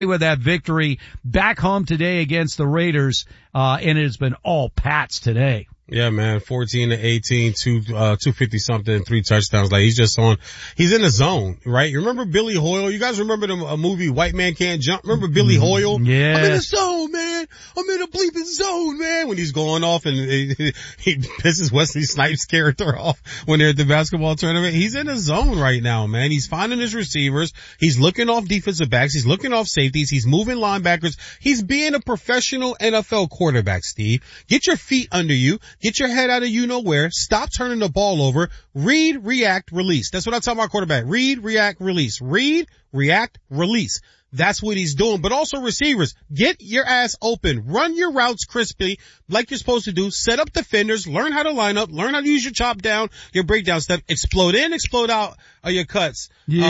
with that victory back home today against the Raiders, and it has been all Pats today. Yeah, man, 14-18, 250 something, 3 touchdowns. Like, he's in the zone, right? You remember Billy Hoyle? You guys remember a movie, White Man Can't Jump? Remember Billy Hoyle? Yeah. I'm in the zone, man. I'm in a bleeping zone, man. When he's going off and he pisses Wesley Snipes' character off when they're at the basketball tournament. He's in the zone right now, man. He's finding his receivers. He's looking off defensive backs. He's looking off safeties. He's moving linebackers. He's being a professional NFL quarterback, Steve. Get your feet under you. Get your head out of you-know-where. Stop turning the ball over. Read, react, release. That's what I tell my quarterback. Read, react, release. Read, react, release. That's what he's doing. But also receivers, get your ass open. Run your routes crisply like you're supposed to do. Set up defenders. Learn how to line up. Learn how to use your chop down, your breakdown step. Explode in, explode out of your cuts.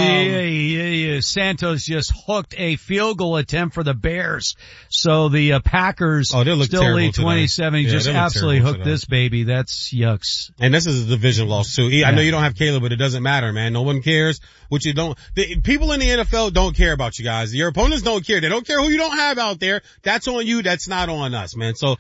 Yeah. Santos just hooked a field goal attempt for the Bears. So the Packers still lead 27. He just absolutely hooked this baby. That's yucks. And this is a division loss too. I know you don't have Caleb, but it doesn't matter, man. No one cares. People in the NFL don't care about you guys. Your opponents don't care. They don't care who you don't have out there. That's on you. That's not on us, man. So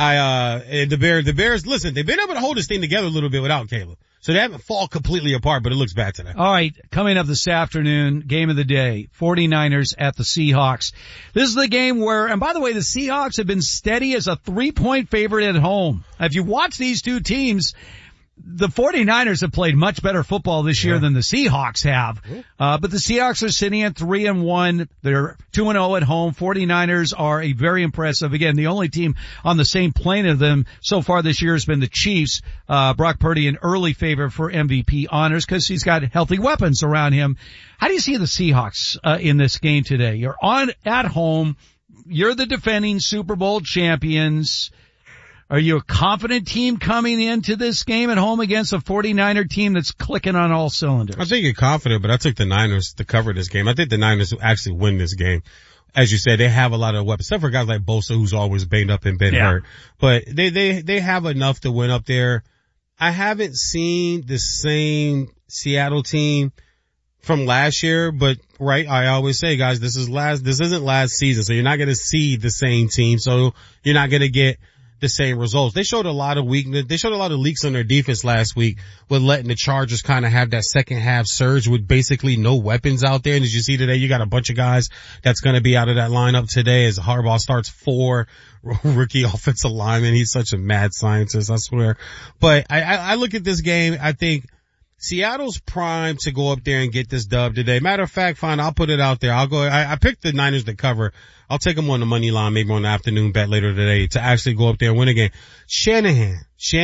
the Bears, listen, they've been able to hold this thing together a little bit without Caleb. So they haven't fallen completely apart, but it looks bad today. All right. Coming up this afternoon, game of the day, 49ers at the Seahawks. This is the game where, and by the way, the Seahawks have been steady as a 3-point favorite at home. If you watch these two teams, the 49ers have played much better football this year than the Seahawks have. But the Seahawks are sitting at 3-1. They're 2-0 at home. 49ers are a very impressive. Again, the only team on the same plane of them so far this year has been the Chiefs. Brock Purdy, an early favorite for MVP honors because he's got healthy weapons around him. How do you see the Seahawks, in this game today? You're at home. You're the defending Super Bowl champions. Are you a confident team coming into this game at home against a 49er team that's clicking on all cylinders? I think you're confident, but I took the Niners to cover this game. I think the Niners will actually win this game. As you said, they have a lot of weapons, except for guys like Bosa, who's always banged up and been hurt. But they have enough to win up there. I haven't seen the same Seattle team from last year, but right, I always say, guys, this isn't last season, so you're not gonna see the same team, so you're not gonna get the same results. They showed a lot of weakness. They showed a lot of leaks on their defense last week with letting the Chargers kind of have that second half surge with basically no weapons out there. And as you see today, you got a bunch of guys that's going to be out of that lineup today as Harbaugh starts 4 rookie offensive linemen. He's such a mad scientist, I swear. But I look at this game. I think Seattle's primed to go up there and get this dub today. Matter of fact, fine, I'll put it out there. I picked the Niners to cover. I'll take them on the money line, maybe on the afternoon bet later today to actually go up there and win a game. Shanahan.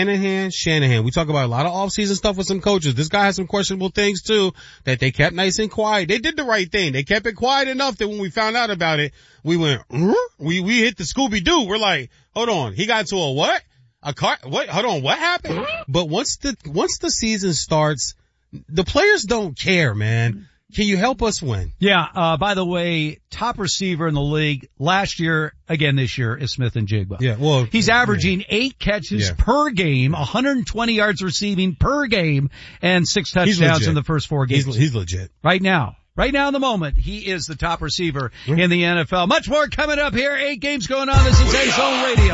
We talk about a lot of off-season stuff with some coaches. This guy has some questionable things too that they kept nice and quiet. They did the right thing. They kept it quiet enough that when we found out about it, we went, we hit the Scooby-Doo. We're like, hold on. He got to a what? What? Hold on. What happened? But once the season starts, the players don't care, man. Can you help us win? Yeah, by the way, top receiver in the league last year, again this year, is Smith-Njigba. Yeah, well. He's averaging 8 catches per game, 120 yards receiving per game, and 6 touchdowns in the first 4 games. He's legit. Right now in the moment, he is the top receiver in the NFL. Much more coming up here. 8 games going on. This is End Zone Radio.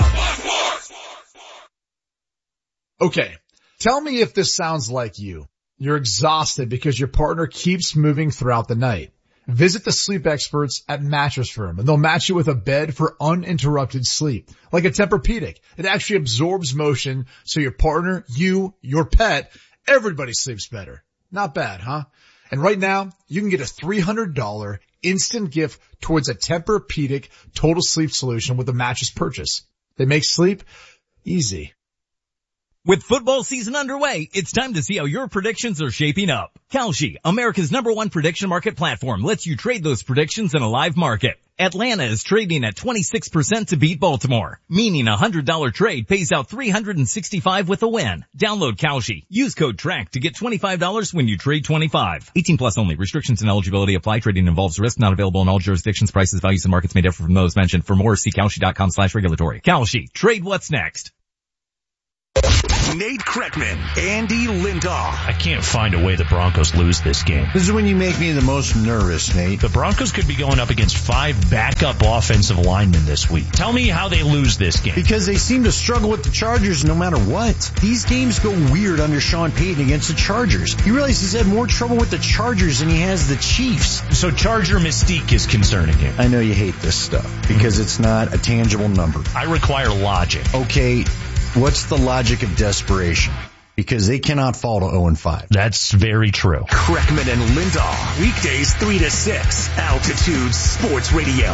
Okay, tell me if this sounds like you. You're exhausted because your partner keeps moving throughout the night. Visit the sleep experts at Mattress Firm and they'll match you with a bed for uninterrupted sleep. Like a Tempur-Pedic. It actually absorbs motion so your partner, you, your pet, everybody sleeps better. Not bad, huh? And right now, you can get a $300 instant gift towards a Tempur-Pedic total sleep solution with a mattress purchase. They make sleep easy. With football season underway, it's time to see how your predictions are shaping up. Kalshi, America's #1 prediction market platform, lets you trade those predictions in a live market. Atlanta is trading at 26% to beat Baltimore, meaning a $100 trade pays out $365 with a win. Download Kalshi. Use code TRACK to get $25 when you trade 25. 18 plus only. Restrictions and eligibility apply. Trading involves risk, not available in all jurisdictions. Prices, values, and markets may differ from those mentioned. For more, see Kalshi.com/regulatory. Kalshi. Trade what's next. Nate Kreckman, Andy Lindahl. I can't find a way the Broncos lose this game. This is when you make me the most nervous, Nate. The Broncos could be going up against 5 backup offensive linemen this week. Tell me how they lose this game. Because they seem to struggle with the Chargers no matter what. These games go weird under Sean Payton against the Chargers. You realize he's had more trouble with the Chargers than he has the Chiefs. So Charger mystique is concerning him. I know you hate this stuff because it's not a tangible number. I require logic. Okay, what's the logic of desperation? Because they cannot fall to 0-5. That's very true. Kreckman and Lindahl. Weekdays 3 to 6. Altitude Sports Radio.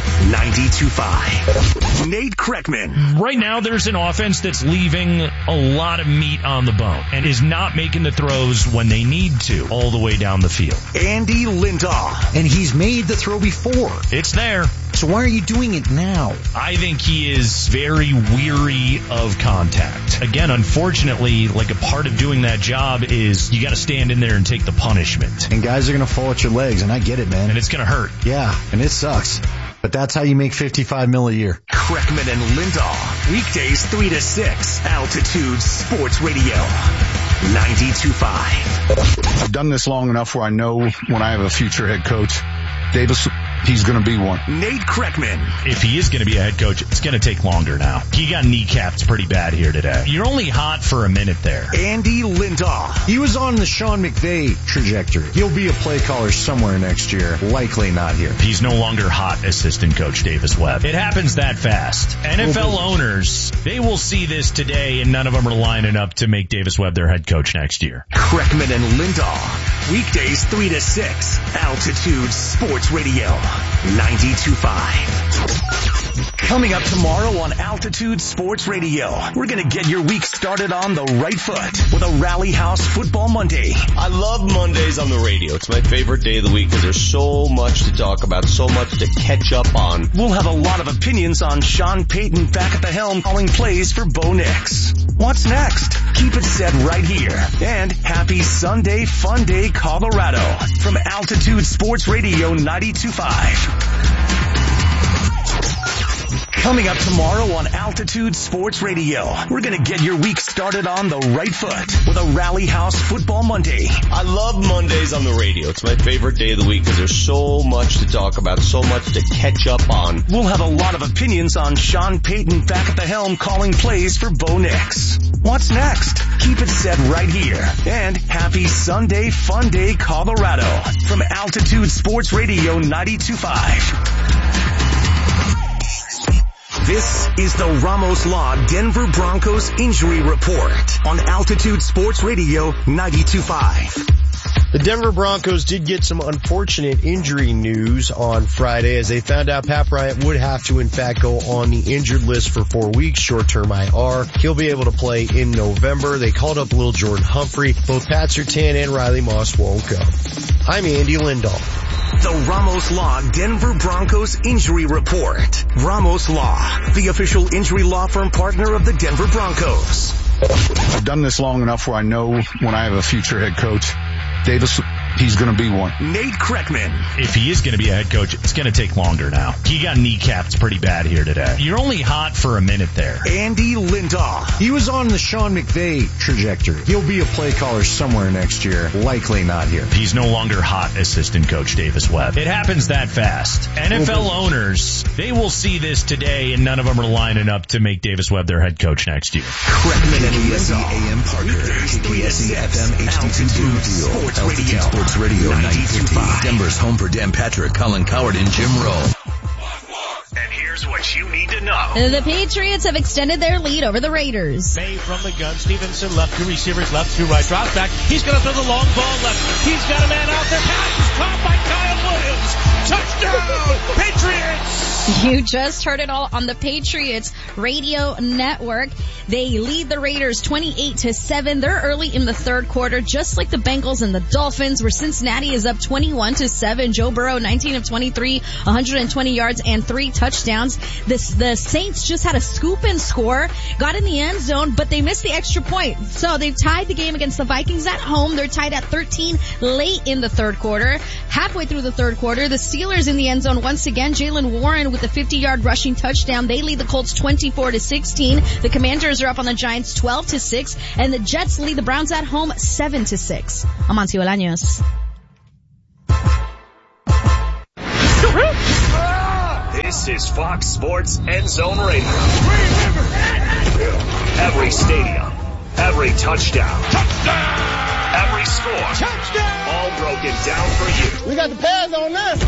92.5. Nate Kreckman. Right now, there's an offense that's leaving a lot of meat on the bone and is not making the throws when they need to all the way down the field. Andy Lindahl. And he's made the throw before. It's there. So why are you doing it now? I think he is very weary of contact. Again, unfortunately, like a part of doing that job is you got to stand in there and take the punishment. And guys are going to fall at your legs, and I get it, man. And it's going to hurt. Yeah, and it sucks. But that's how you make $55 million a year. Kreckman and Lindahl. Weekdays 3 to 6. Altitude Sports Radio. 92.5. I've done this long enough where I know when I have a future head coach, Davis, he's going to be one. Nate Kreckman. If he is going to be a head coach, it's going to take longer now. He got kneecapped pretty bad here today. You're only hot for a minute there. Andy Lindahl. He was on the Sean McVay trajectory. He'll be a play caller somewhere next year. Likely not here. He's no longer hot assistant coach Davis Webb. It happens that fast. NFL owners, they will see this today, and none of them are lining up to make Davis Webb their head coach next year. Kreckman and Lindahl. Weekdays 3 to 6. Altitude Sports Radio. 92.5. Coming up tomorrow on Altitude Sports Radio, we're going to get your week started on the right foot with a Rally House Football Monday. I love Mondays on the radio. It's my favorite day of the week because there's so much to talk about, so much to catch up on. We'll have a lot of opinions on Sean Payton back at the helm calling plays for Bo Nix. What's next? Keep it set right here. And happy Sunday Fun Day, Colorado from Altitude Sports Radio 92.5. Coming up tomorrow on Altitude Sports Radio, we're going to get your week started on the right foot with a Rally House Football Monday. I love Mondays on the radio. It's my favorite day of the week because there's so much to talk about, so much to catch up on. We'll have a lot of opinions on Sean Payton back at the helm calling plays for Bo Nix. What's next? Keep it set right here. And happy Sunday Fun Day, Colorado from Altitude Sports Radio 92.5. This is the Ramos Law Denver Broncos Injury Report on Altitude Sports Radio 92.5. The Denver Broncos did get some unfortunate injury news on Friday as they found out Pat Bryant would have to in fact go on the injured list for 4 weeks, short-term IR. He'll be able to play in November. They called up Lil Jordan Humphrey. Both Pat Surtain and Riley Moss won't go. I'm Andy Lindahl. The Ramos Law Denver Broncos Injury Report. Ramos Law, the official injury law firm partner of the Denver Broncos. I've done this long enough where I know when I have a future head coach, Davis, he's going to be one. Nate Kreckman. If he is going to be a head coach, it's going to take longer now. He got kneecapped pretty bad here today. You're only hot for a minute there. Andy Lindahl. He was on the Sean McVay trajectory. He'll be a play caller somewhere next year. Likely not here. He's no longer hot assistant coach Davis Webb. It happens that fast. NFL owners, they will see this today, and none of them are lining up to make Davis Webb their head coach next year. Kreckman and Lindahl. AM Parker, KKSE FM HD2 Blue Deal, Altitude Sports Radio 950, Denver's home for Dan Patrick, Colin Coward, and Jim Rowe. And here's what you need to know. The Patriots have extended their lead over the Raiders. May from the gun. Stevenson left, two receivers left, two right. Drops back. He's going to throw the long ball left. He's got a man out there. Pass is caught by Kyle Williams. Touchdown, Patriots! You just heard it all on the Patriots radio network. They lead the Raiders 28-7. They're early in the third quarter, just like the Bengals and the Dolphins, where Cincinnati is up 21-7. Joe Burrow, 19 of 23, 120 yards and 3 touchdowns. The Saints just had a scoop and score, got in the end zone, but they missed the extra point. So they've tied the game against the Vikings at home. They're tied at 13 late in the third quarter. Halfway through the third quarter, the Steelers in the end zone once again. Jaylen Warren with a 50-yard rushing touchdown. They lead the Colts 24-16. The Commanders are up on the Giants 12-6. And the Jets lead the Browns at home 7-6. Amancio Bolaños. This is Fox Sports End Zone Radio. Every stadium, every touchdown, every score, all broken down for you. We got the pads on this.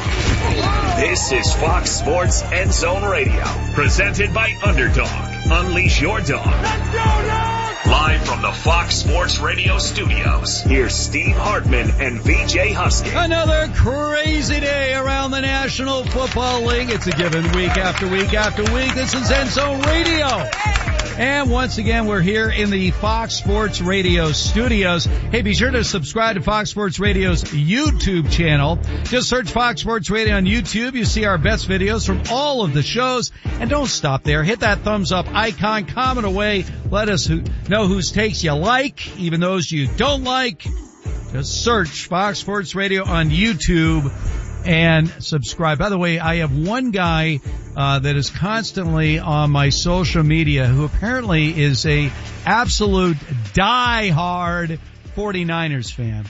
This is Fox Sports End Zone Radio, presented by Underdog. Unleash your dog. Let's go, dog! Live from the Fox Sports Radio studios, here's Steve Hartman and VJ Husky. Another crazy day around the National Football League. It's a given week after week after week. This is End Zone Radio. And once again, we're here in the Fox Sports Radio studios. Hey, be sure to subscribe to Fox Sports Radio's YouTube channel. Just search Fox Sports Radio on YouTube. You see our best videos from all of the shows. And don't stop there. Hit that thumbs up icon, comment away. Let us know whose takes you like, even those you don't like. Just search Fox Sports Radio on YouTube and subscribe. By the way, I have one guy that is constantly on my social media who apparently is a absolute die-hard 49ers fan.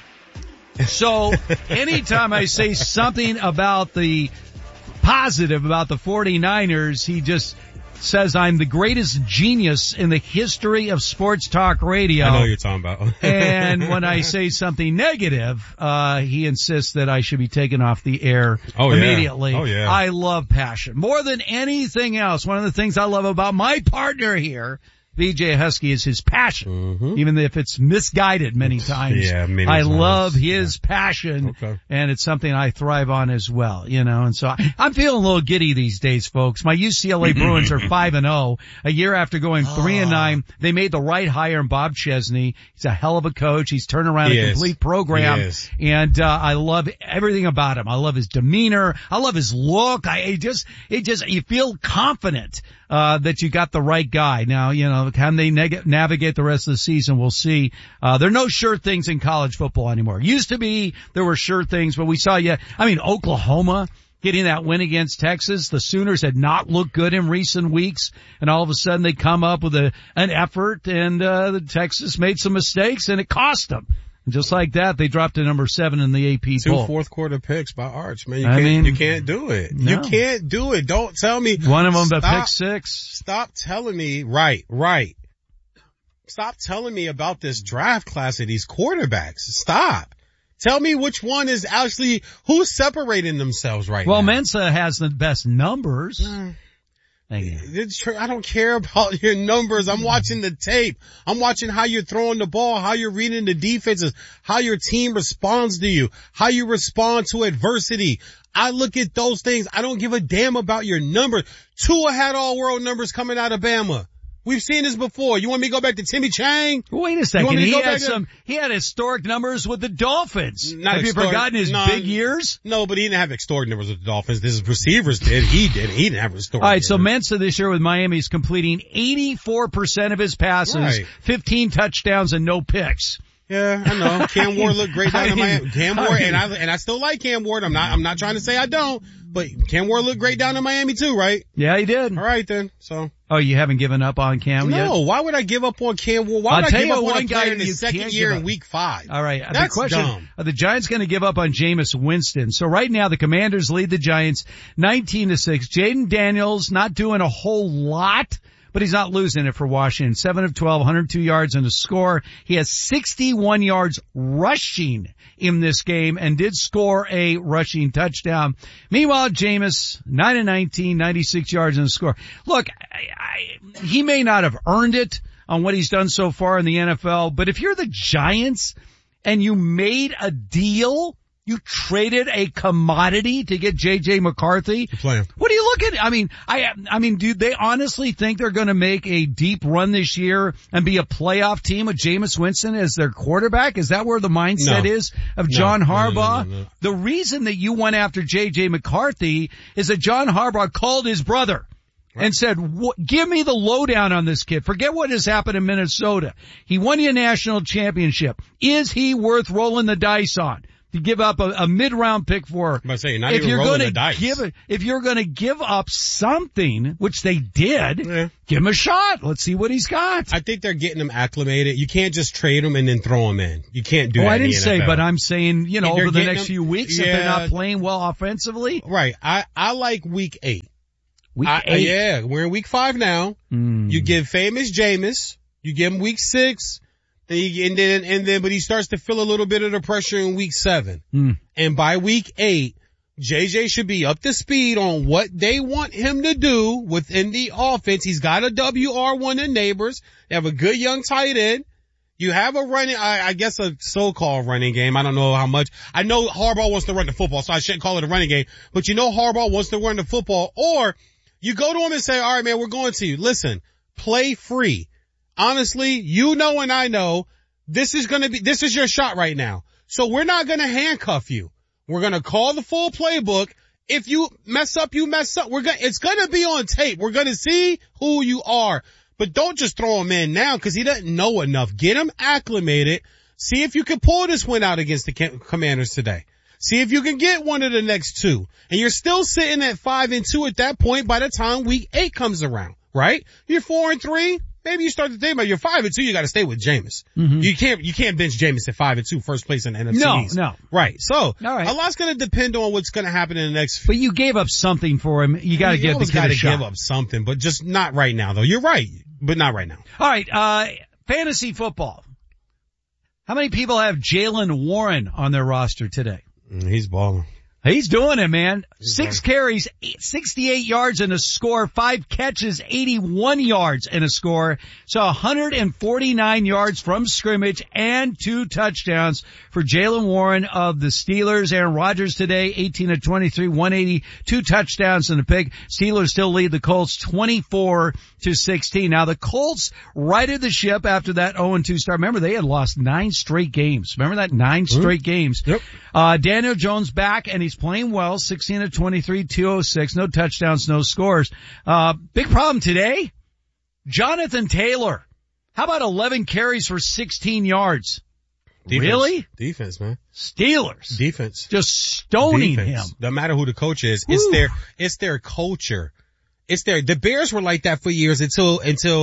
So anytime I say something about the positive about the 49ers, he just says I'm the greatest genius in the history of sports talk radio. I know what you're talking about. And when I say something negative, he insists that I should be taken off the air immediately. Oh, yeah. I love passion. More than anything else, one of the things I love about my partner here, VJ Husky, is his passion, even if it's misguided many times. Yeah, many I times. love his passion, and it's something I thrive on as well, you know, and so I'm feeling a little giddy these days, folks. My UCLA Bruins are 5-0. A year after going 3-9, they made the right hire in Bob Chesney. He's a hell of a coach. He's turned around a complete program, and I love everything about him. I love his demeanor. I love his look. You feel confident that you got the right guy. Now, you know, can they navigate the rest of the season? We'll see. There are no sure things in college football anymore. Used to be, there were sure things, but we saw Oklahoma getting that win against Texas. The Sooners had not looked good in recent weeks, and all of a sudden they come up with an effort, and the Texas made some mistakes, and it cost them. And just like that, they dropped to number 7 in the AP poll. 2 fourth quarter picks by Arch, man. You can't do it. No. You can't do it. Don't tell me. One of them, the pick 6. Stop telling me. Right. Stop telling me about this draft class of these quarterbacks. Stop. Tell me which one is actually, who's separating themselves right now. Well, Mensa has the best numbers. I don't care about your numbers. I'm watching the tape. I'm watching how you're throwing the ball, how you're reading the defenses, how your team responds to you, how you respond to adversity. I look at those things. I don't give a damn about your numbers. Tua had all world numbers coming out of Bama. We've seen this before. You want me to go back to Timmy Chang? Wait a second. He had historic numbers with the Dolphins. Have you forgotten his big years? No, but he didn't have historic numbers with the Dolphins. His receivers did. He didn't have historic. All right. So Mensa this year with Miami is completing 84% of his passes, 15 touchdowns and no picks. Yeah, I know. Cam Ward looked great down in Miami. Cam Ward, and I still like Cam Ward. I'm not trying to say I don't, but Cam Ward looked great down in Miami too, right? Yeah, he did. All right then. So. Oh, you haven't given up on Cam yet? No, why would I give up on Cam Ward? Why would I give up on a player in his second year in week 5? All right. That's the question, dumb. Are the Giants going to give up on Jameis Winston? So right now the Commanders lead the Giants 19-6. Jaden Daniels not doing a whole lot, but he's not losing it for Washington. 7 of 12, 102 yards and a score. He has 61 yards rushing in this game and did score a rushing touchdown. Meanwhile, Jameis, 9 of 19, 96 yards and a score. Look, he may not have earned it on what he's done so far in the NFL, but if you're the Giants and you made a deal, you traded a commodity to get J.J. McCarthy. What do you look at? I mean, do they honestly think they're going to make a deep run this year and be a playoff team with Jameis Winston as their quarterback? Is that where the mindset is of John Harbaugh? No. The reason that you went after J.J. McCarthy is that John Harbaugh called his brother and said, give me the lowdown on this kid. Forget what has happened in Minnesota. He won you a national championship. Is he worth rolling the dice on? to give up a mid-round pick for. I'm saying, not even rolling the dice. If you're going to give up something, which they did, give him a shot. Let's see what he's got. I think they're getting him acclimated. You can't just trade him and then throw him in. You can't do that. I didn't in the say, NFL. but I'm saying, you know, over the next few weeks, if they're not Yeah. playing well offensively. Right. I like week 8. Week 8? Yeah, we're in week 5 now. You give famous Jameis. You give him week 6. But he starts to feel a little bit of the pressure in week 7. And by week 8, JJ should be up to speed on what they want him to do within the offense. He's got a WR1 in Neighbors. They have a good young tight end. You have a running, I guess a so-called running game. I don't know how much. I know Harbaugh wants to run the football, so I shouldn't call it a running game. But you know Harbaugh wants to run the football. Or you go to him and say, all right, man, we're going to you. Listen, play free. Honestly, you know and I know this is your shot right now. So we're not going to handcuff you. We're going to call the full playbook. If you mess up, you mess up. It's going to be on tape. We're going to see who you are. But don't just throw him in now because he doesn't know enough. Get him acclimated. See if you can pull this win out against the Commanders today. See if you can get one of the next 2. And you're still sitting at 5-2 at that point by the time week 8 comes around, right? You're 4-3. Maybe you start to think about you're 5-2. You got to stay with Jameis. You can't bench Jameis at 5-2, first place in the NFC East. No. Right. So, all right. A lot's going to depend on what's going to happen in the next. But you gave up something for him. You got to give the kid a shot. Give up something, but just not right now, though. You're right, but not right now. All right. Fantasy football. How many people have Jaylen Warren on their roster today? He's balling. He's doing it, man. 6 carries, 68 yards and a score, 5 catches, 81 yards and a score. So 149 yards from scrimmage and 2 touchdowns for Jaylen Warren of the Steelers. Aaron Rodgers today, 18 of 23, 180, 2 touchdowns and a pick. Steelers still lead the Colts 24-16. Now the Colts righted the ship after that 0-2 start. Remember, they had lost 9 straight games. Remember that? 9 straight games. Yep. Daniel Jones back and he's playing well, 16 of 23, 206, no touchdowns, no scores. Big problem today, Jonathan Taylor. How about 11 carries for 16 yards? Defense. Really? Defense, man. Steelers. Defense. Just stoning him. No matter who the coach is, it's their culture. The Bears were like that for years until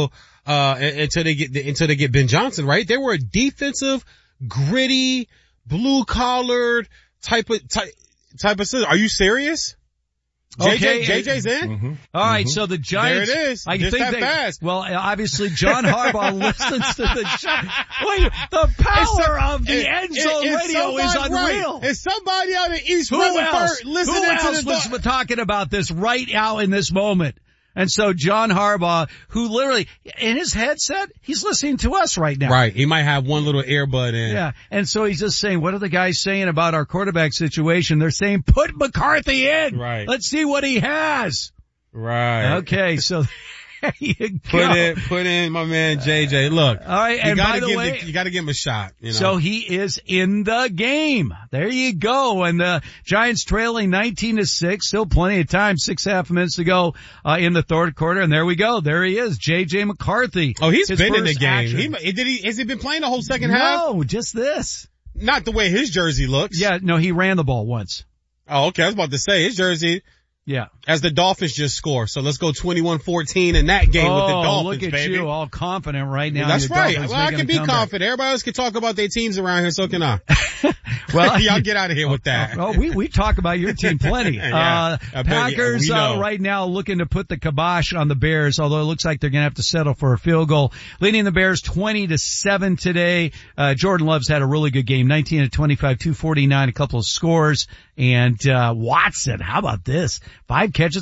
they get Ben Johnson, right? They were a defensive, gritty, blue collared type of system. Are you serious? Okay. JJ's in? All right, so the Giants. There it is. I Just think that fast. Well, obviously John Harbaugh listens to the show. Wait, the power of the end zone radio is unreal. Is somebody out in East Who else listening to was talking about this right now in this moment? And so John Harbaugh, who literally, in his headset, he's listening to us right now. Right. He might have one little earbud in. Yeah. And so he's just saying, what are the guys saying about our quarterback situation? They're saying, put McCarthy in. Right. Let's see what he has. Right. Okay. So there you go. Put in my man JJ. Look. All right. And by the way, you gotta give him a shot. You know? So he is in the game. There you go. And the Giants trailing 19-6. Still plenty of time. 6.5 minutes to go, in the third quarter. And there we go. There he is. JJ McCarthy. Oh, he's been in the game. Action. Has he been playing the whole second half? No, just this. Not the way his jersey looks. Yeah, no, he ran the ball once. Oh, okay. I was about to say his jersey. Yeah. As the Dolphins just scored. So let's go 21-14 in that game with the Dolphins, look at baby. you, all confident right now. That's right. Dolphins Well, I can be confident. Everybody else can talk about their teams around here, so can I. Well, y'all get out of here with that. Oh, we talk about your team plenty. Yeah, Packers right now looking to put the kibosh on the Bears, although it looks like they're going to have to settle for a field goal. Leading the Bears 20-7 today. Jordan Love's had a really good game, 19 of 25, 249, a couple of scores. And Watson, how about this? 5 catches,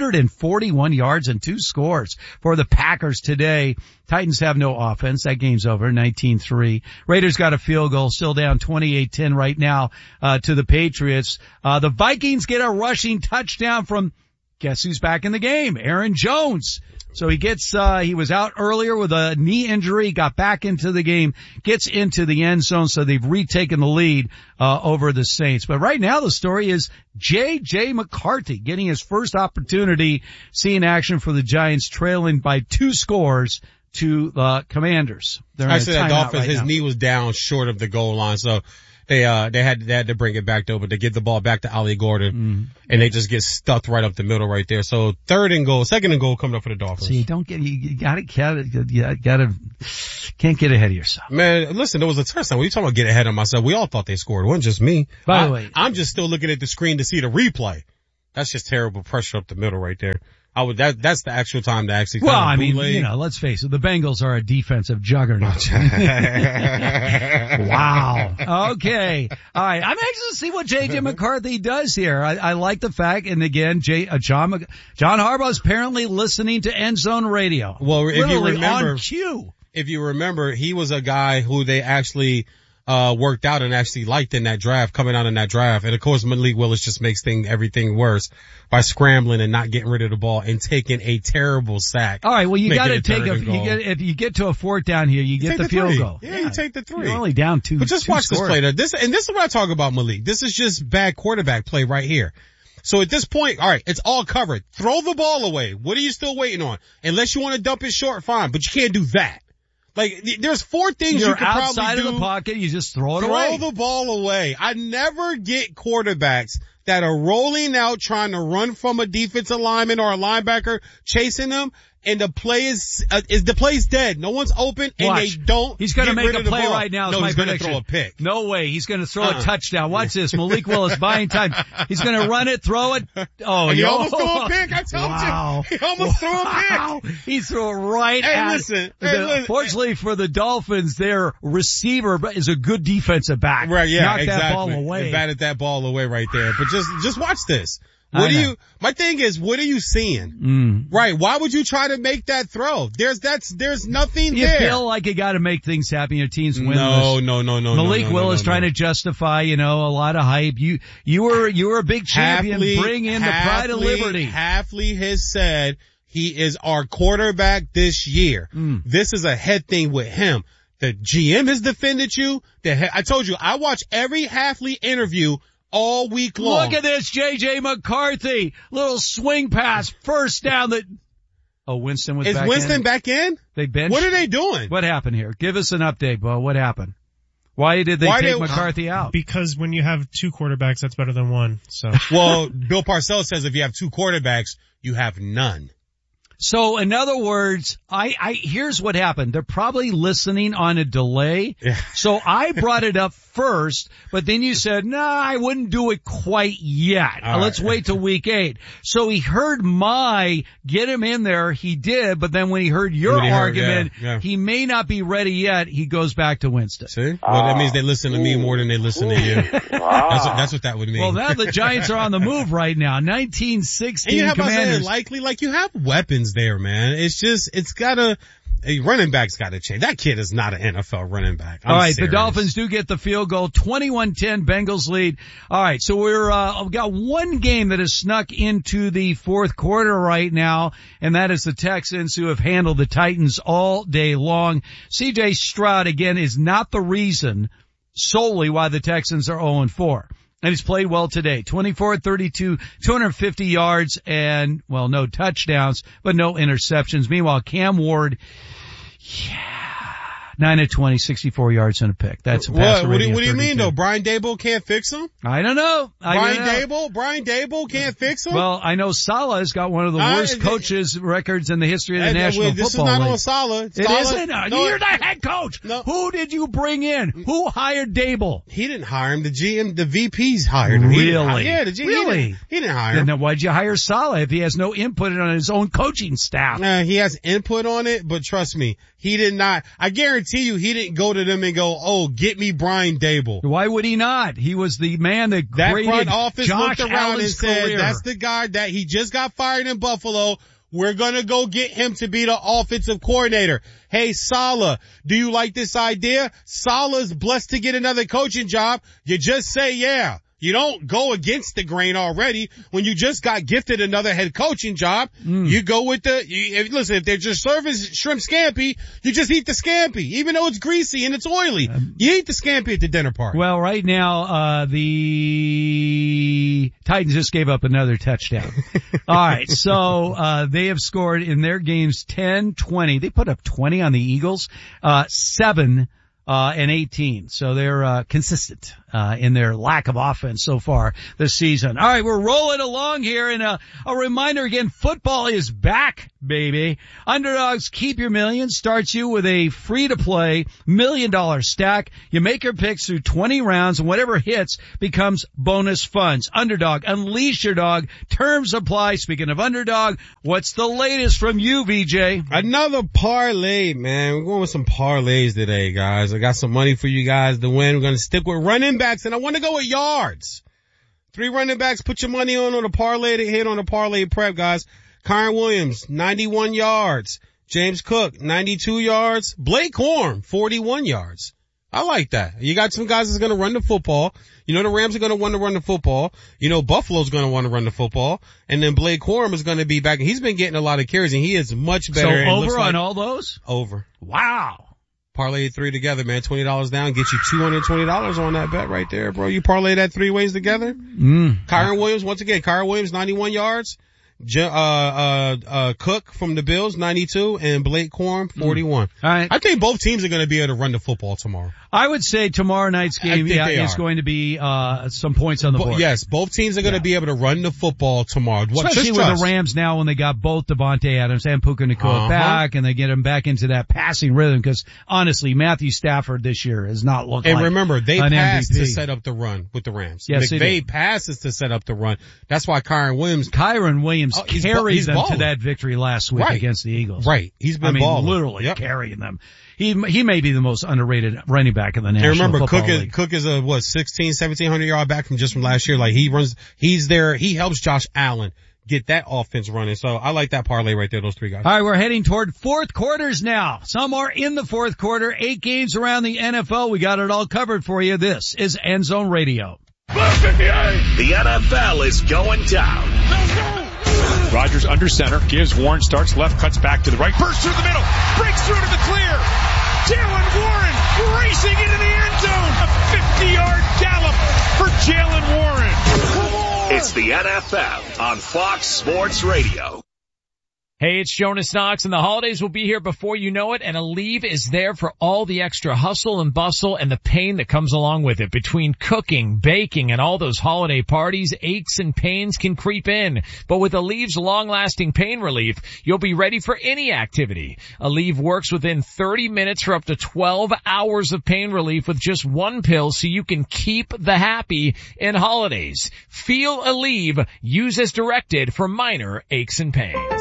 141 yards and 2 scores for the Packers today. Titans have no offense. That game's over, 19-3. Raiders got a field goal, still down 28-10 right now to the Patriots. The Vikings get a rushing touchdown from, guess who's back in the game? Aaron Jones. So he was out earlier with a knee injury, got back into the game, gets into the end zone, so they've retaken the lead over the Saints. But right now the story is J.J. McCarthy getting his first opportunity, seeing action for the Giants, trailing by 2 scores to the Commanders. Actually, that Dolphins, his knee was down short of the goal line, so They had to bring it back though, but they get the ball back to Ollie Gordon, and they just get stuffed right up the middle right there. So second and goal coming up for the Dolphins. So you can't get ahead of yourself. Man, listen, there was a touchdown. When you talking about get ahead of myself, we all thought they scored. It wasn't just me. By the way, I'm just still looking at the screen to see the replay. That's just terrible pressure up the middle right there. That's the actual time to actually. Well, I mean, let's face it. The Bengals are a defensive juggernaut. Wow. Okay. All right. I'm anxious to see what J.J. McCarthy does here. I like the fact, and again, John Harbaugh is apparently listening to End Zone Radio. Well, if you remember, on cue. If you remember, he was a guy who they actually worked out and actually liked in that draft, coming out in that draft. And of course, Malik Willis just makes everything worse by scrambling and not getting rid of the ball and taking a terrible sack. All right, well, you got to if you get to a fourth down here, you get the field goal. Yeah, you take the 3. You're only down 2. But just watch this play. This is what I talk about, Malik. This is just bad quarterback play right here. So at this point, all right, it's all covered. Throw the ball away. What are you still waiting on? Unless you want to dump it short, fine, but you can't do that. Like, there's 4 things you can probably do. Outside of the pocket, you just throw it away. Throw the ball away. I never get quarterbacks that are rolling out trying to run from a defensive lineman or a linebacker chasing them, and the play the play's dead. No one's open, and Watch. they don't. He's going to make rid a of the play ball. right now. No, my he's going to prediction. throw a pick. No way. He's going to throw a touchdown. Watch this. Malik Willis buying time. He's going to run it, throw it. Oh, and he almost threw a pick. I told you. He almost threw a pick. He threw it right at. Listen. Fortunately for the Dolphins, their receiver is a good defensive back. Right. Yeah. Knocked exactly. that ball away. They batted that ball away right there. But just watch this. My thing is, what are you seeing? Right. Why would you try to make that throw? There's nothing there. You feel like you got to make things happen. Your team's winless. No. Malik Willis trying to justify, a lot of hype. You were a big champion. Bring in the pride of liberty. Hafley has said he is our quarterback this year. This is a head thing with him. The GM has defended you. I told you, I watch every Hafley interview all week long. Look at this, J.J. McCarthy. Little swing pass, first down Winston was back in. Is Winston back in? They benched. What are they doing? What happened here? Give us an update, Bo. What happened? Why did they take McCarthy out? Because when you have 2 quarterbacks, that's better than 1. So. Well, Bill Parcells says if you have 2 quarterbacks, you have none. So in other words, here's what happened. They're probably listening on a delay. Yeah. So I brought it up first, but then you said, nah, I wouldn't do it quite yet. Let's wait till week 8. So he heard get him in there. He did, but then when he heard your argument, he may not be ready yet. He goes back to Winston. See? Well, that means they listen to me more than they listen to you. That's what that would mean. Well, now the Giants are on the move right now. 19-16 and you have Commanders. Likely, you have weapons there, man. A running back's gotta change. That kid is not an NFL running back. All right, serious. The Dolphins do get the field goal. 21-10 Bengals lead. All right, so we've got one game that has snuck into the fourth quarter right now, and that is the Texans, who have handled the Titans all day long. C.J. Stroud, again, is not the reason solely why the Texans are 0-4. And he's played well today. 24-32, 250 yards and, no touchdowns, but no interceptions. Meanwhile, Cam Ward, 9 of 20, 64 yards and a pick. That's a passer rating What do you of 32. mean though? Brian Daboll can't fix him? I don't know. Brian Daboll can't fix him? Well, I know Salah's got one of the worst coaches records in the history of the National Football League. This is not on Salah. It isn't. No, you're the head coach. No. Who did you bring in? Who hired Daboll? He didn't hire him. The GM, the VPs hired him. Really? Yeah, the GM. Really? He didn't hire him. Then why'd you hire Salah if he has no input on his own coaching staff? He has input on it, but trust me, he did not. I guarantee you, he didn't go to them and go, get me Brian Daboll. Why would he not? He was the man that graded front office Josh looked around Allen's and said, career. that's the guy that he just got fired in Buffalo. We're gonna go get him to be the offensive coordinator. Hey, Saleh, do you like this idea? Saleh's blessed to get another coaching job. You just say yeah. You don't go against the grain already. When you just got gifted another head coaching job, you go with if they're just serving shrimp scampi, you just eat the scampi, even though it's greasy and it's oily. You eat the scampi at the dinner party. Well, right now, the Titans just gave up another touchdown. All right. So, they have scored in their games 10, 20. They put up 20 on the Eagles, 7, and 18. So they're, consistent. in their lack of offense so far this season. All right, we're rolling along here, and a reminder again, football is back, baby. Underdogs Keep Your Million starts you with a free-to-play $1 million stack. You make your picks through 20 rounds, and whatever hits becomes bonus funds. Underdog, unleash your dog. Terms apply. Speaking of Underdog, what's the latest from you, VJ? Another parlay, man. We're going with some parlays today, guys. I got some money for you guys to win. We're going to stick with running backs, and I want to go with yards. 3 running backs. Put your money on a parlay to hit on a parlay prep, guys. Kyron Williams, 91 yards. James Cook, 92 yards. Blake Corum, 41 yards. I like that. You got some guys that's going to run the football. You know the Rams are going to want to run the football. You know Buffalo's going to want to run the football. And then Blake Corum is going to be back. He's been getting a lot of carries, and he is much better. So over on all those? Over. Wow. Parlay 3 together, man. $20 down. Get you $220 on that bet right there, bro. You parlay that 3 ways together. Kyron Williams, once again, Kyron Williams, 91 yards. Cook from the Bills, 92, and Blake Corum, 41. All right. I think both teams are going to be able to run the football tomorrow. I would say tomorrow night's game is going to be some points on the board. Yes, both teams are going to be able to run the football tomorrow. Especially with the Rams now when they got both Devontae Adams and Puka Nacua back, and they get him back into that passing rhythm, because honestly, Matthew Stafford this year has not looked like And remember, they an passed MVP. to set up the run with the Rams. Yes, McVay passes to set up the run. That's why Kyron Williams carried them to that victory last week against the Eagles. Right. He's been balling. Literally carrying them. He may be the most underrated running back in the National Football League. Cook is a 1,700 yard back from last year. Like he's there. He helps Josh Allen get that offense running. So I like that parlay right there, those 3 guys. All right, we're heading toward fourth quarters now. Some are in the fourth quarter. 8 games around the NFL. We got it all covered for you. This is End Zone Radio. The NFL is going down. Rodgers under center, gives Warren, starts left, cuts back to the right, bursts through the middle, breaks through to the clear. Jalen Warren racing into the end zone. A 50-yard gallop for Jalen Warren. It's the NFL on Fox Sports Radio. Hey, it's Jonas Knox, and the holidays will be here before you know it, and Aleve is there for all the extra hustle and bustle and the pain that comes along with it. Between cooking, baking, and all those holiday parties, aches and pains can creep in. But with Aleve's long-lasting pain relief, you'll be ready for any activity. Aleve works within 30 minutes for up to 12 hours of pain relief with just 1 pill, so you can keep the happy in holidays. Feel Aleve. Use as directed for minor aches and pains.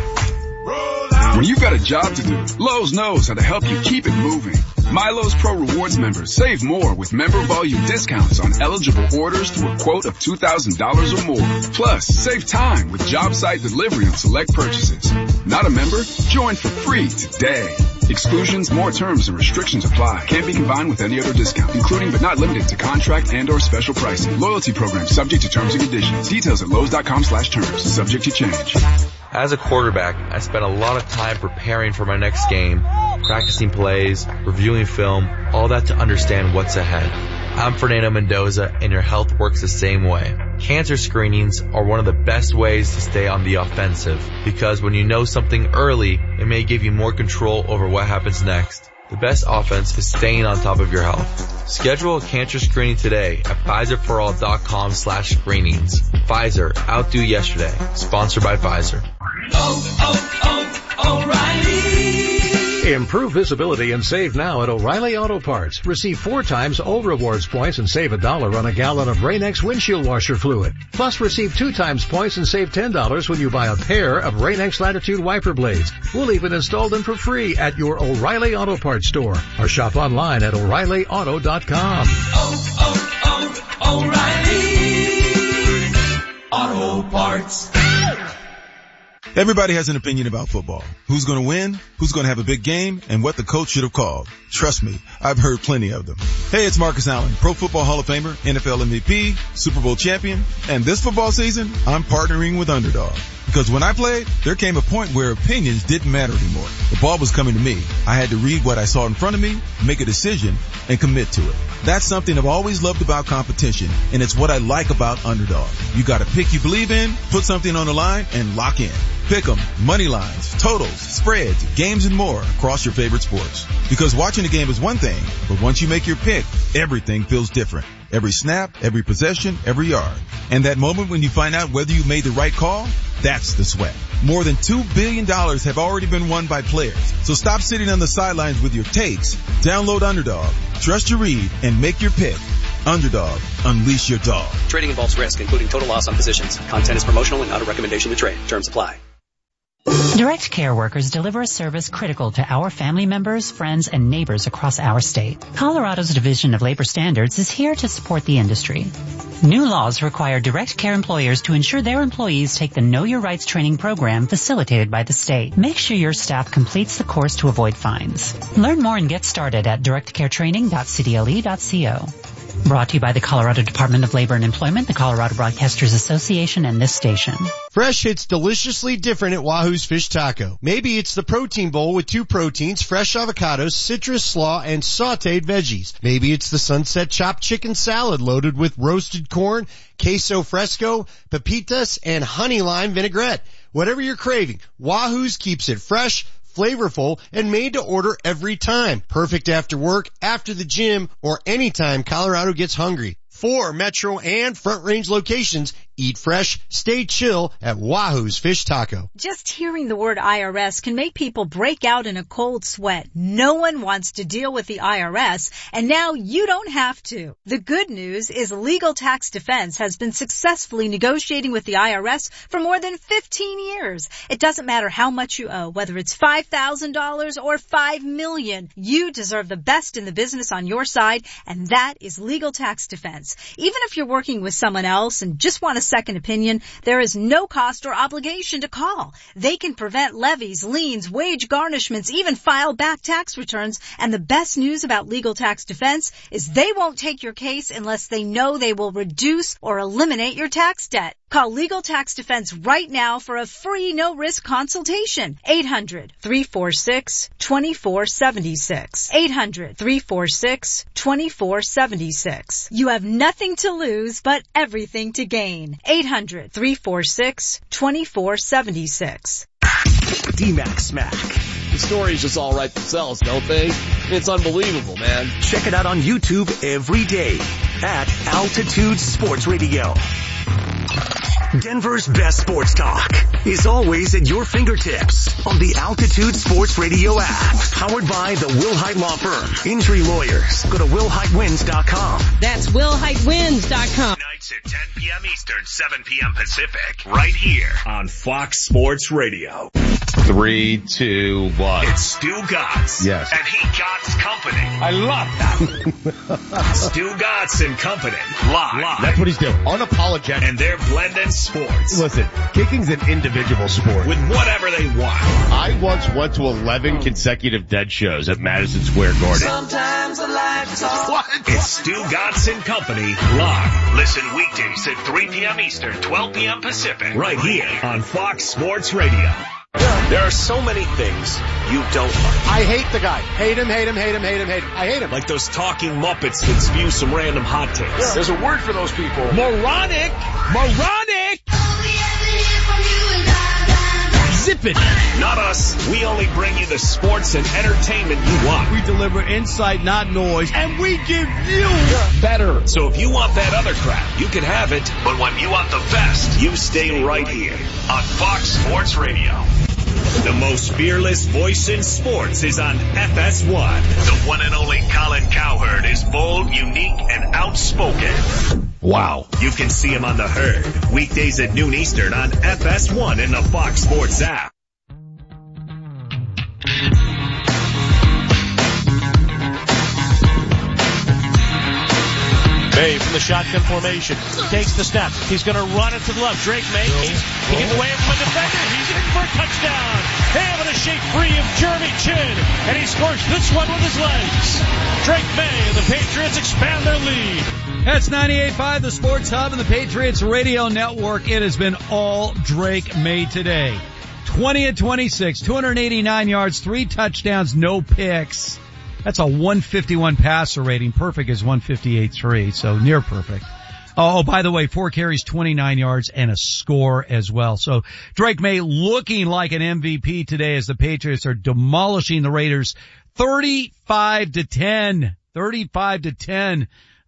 When you've got a job to do, Lowe's knows how to help you keep it moving. MyLowe's Pro Rewards members save more with member volume discounts on eligible orders through a quote of $2,000 or more. Plus, save time with job site delivery on select purchases. Not a member? Join for free today. Exclusions, more terms and restrictions apply. Can't be combined with any other discount, including but not limited to contract and or special pricing. Loyalty program subject to terms and conditions. Details at Lowe's.com/terms. Subject to change. As a quarterback, I spent a lot of time preparing for my next game, practicing plays, reviewing film, all that to understand what's ahead. I'm Fernando Mendoza, and your health works the same way. Cancer screenings are one of the best ways to stay on the offensive, because when you know something early, it may give you more control over what happens next. The best offense is staying on top of your health. Schedule a cancer screening today at PfizerForAll.com/screenings. Pfizer, outdo yesterday. Sponsored by Pfizer. O'Reilly. Improve visibility and save now at O'Reilly Auto Parts. Receive 4 times old rewards points and save $1 on a gallon of Rain-X windshield washer fluid. Plus, receive 2 times points and save $10 when you buy a pair of Rain-X Latitude wiper blades. We'll even install them for free at your O'Reilly Auto Parts store or shop online at O'ReillyAuto.com. O'Reilly Auto Parts. Everybody has an opinion about football. Who's going to win, who's going to have a big game, and what the coach should have called. Trust me, I've heard plenty of them. Hey, it's Marcus Allen, Pro Football Hall of Famer, NFL MVP, Super Bowl champion, and this football season, I'm partnering with Underdog. Because when I played, there came a point where opinions didn't matter anymore. The ball was coming to me. I had to read what I saw in front of me, make a decision, and commit to it. That's something I've always loved about competition, and it's what I like about Underdog. You got a pick you believe in, put something on the line, and lock in. Pick 'em, money lines, totals, spreads, games, and more across your favorite sports. Because watching a game is one thing, but once you make your pick, everything feels different. Every snap, every possession, every yard. And that moment when you find out whether you made the right call, that's the sweat. More than $2 billion have already been won by players. So stop sitting on the sidelines with your takes. Download Underdog, trust your read, and make your pick. Underdog, unleash your dog. Trading involves risk, including total loss on positions. Content is promotional and not a recommendation to trade. Terms apply. Direct Care workers deliver a service critical to our family members, friends, and neighbors across our state. Colorado's Division of Labor Standards is here to support the industry. New laws require Direct Care employers to ensure their employees take the Know Your Rights training program facilitated by the state. Make sure your staff completes the course to avoid fines. Learn more and get started at directcaretraining.cdle.co. Brought to you by the Colorado Department of Labor and Employment, the Colorado Broadcasters Association, and this station. Fresh hits deliciously different at Wahoo's Fish Taco. Maybe it's the protein bowl with 2 proteins, fresh avocados, citrus slaw, and sauteed veggies. Maybe it's the sunset chopped chicken salad loaded with roasted corn, queso fresco, pepitas, and honey lime vinaigrette. Whatever you're craving, Wahoo's keeps it fresh, flavorful, and made to order every time. Perfect after work, after the gym, or anytime Colorado gets hungry. 4 Metro and Front Range locations. Eat fresh, stay chill at Wahoo's Fish Taco. Just hearing the word IRS can make people break out in a cold sweat. No one wants to deal with the IRS, and now you don't have to. The good news is Legal Tax Defense has been successfully negotiating with the IRS for more than 15 years. It doesn't matter how much you owe, whether it's $5,000 or $5 million. You deserve the best in the business on your side, and that is Legal Tax Defense. Even if you're working with someone else and just want a second opinion, there is no cost or obligation to call. They can prevent levies, liens, wage garnishments, even file back tax returns. And the best news about Legal Tax Defense is they won't take your case unless they know they will reduce or eliminate your tax debt. Call Legal Tax Defense right now for a free no-risk consultation. 800-346-2476. 800-346-2476. You have nothing to lose, but everything to gain. 800-346-2476. D-Mac Smack. The stories just all write themselves, don't they? It's unbelievable, man. Check it out on YouTube every day at Altitude Sports Radio. Denver's best sports talk is always at your fingertips on the Altitude Sports Radio app. Powered by the Wilhite Law Firm. Injury lawyers. Go to WilhiteWins.com. That's WilhiteWins.com. Nights at 10 p.m. Eastern, 7 p.m. Pacific. Right here on Fox Sports Radio. 3, 2, 1. It's Stu Gatz. Yes. And he Gatz Company. I love that. Stu Gatz and Company. Live. That's what he's doing. Unapologetic. And they're blending sports. Listen, kicking's an individual sport. With whatever they want. I once went to 11 consecutive dead shows at Madison Square Garden. Sometimes I like to talk. What? It's Stu Gatz and Company. Live. Listen weekdays at 3 p.m. Eastern, 12 p.m. Pacific. Right here on Fox Sports Radio. There are so many things you don't like. I hate the guy. Hate him, hate him, hate him, hate him, hate him. I hate him. Like those talking Muppets that spew some random hot takes. Yeah. There's a word for those people. Moronic! Zip it. Not us. We only bring you the sports and entertainment you want. We deliver insight, not noise, and we give you better. So if you want that other crap, you can have it. But when you want the best, you stay right here on Fox Sports Radio. The most fearless voice in sports is on FS1. The one and only Colin Cowherd is bold, unique, and outspoken. Wow. You can see him on The Herd, weekdays at noon Eastern on FS1 in the Fox Sports app. May from the shotgun formation takes the snap. He's going to run it to the left. Drake May, he gets away from a defender. He's in for a touchdown. Able to shake free of Jeremy Chin, and he scores this one with his legs. Drake May and the Patriots expand their lead. That's 98.5, the Sports Hub and the Patriots Radio Network. It has been all Drake May today. 20-26, 289 yards, 3 touchdowns, no picks. That's a 151 passer rating. Perfect is 158.3, so near perfect. Oh, by the way, 4 carries, 29 yards, and a score as well. So Drake May looking like an MVP today as the Patriots are demolishing the Raiders 35-10. 35-10.